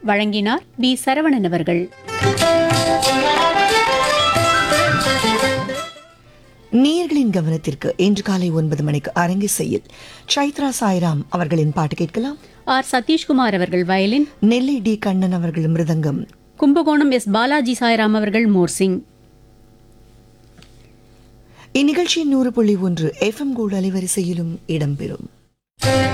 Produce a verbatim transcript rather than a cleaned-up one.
வழங்கினார் பி சரவணன் அவர்கள். நேயர்களின் கவனத்திற்கு இன்று காலை ஒன்பது மணிக்கு அரங்கிசையில் சைத்ரா சாய்ராம் அவர்களின் பாட்டு கேட்கலாம். ஆர் சதீஷ்குமார் அவர்கள் வயலின், நெல்லை டி கண்ணன் அவர்கள் மிருதங்கம், கும்பகோணம் எஸ் பாலாஜி சாய்ராம் அவர்கள் மோர்சிங். இந்நிகழ்ச்சியின் நூறு புள்ளி ஒன்று எஃப் எம் கோல்டு அலைவரிசையிலும் இடம்பெறும்.